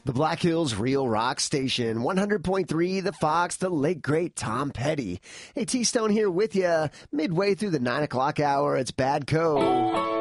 The Black Hills Real Rock Station, 100.3 The Fox, the late great Tom Petty. Hey, T-Stone here with you, midway through the 9 o'clock hour. It's Bad Co.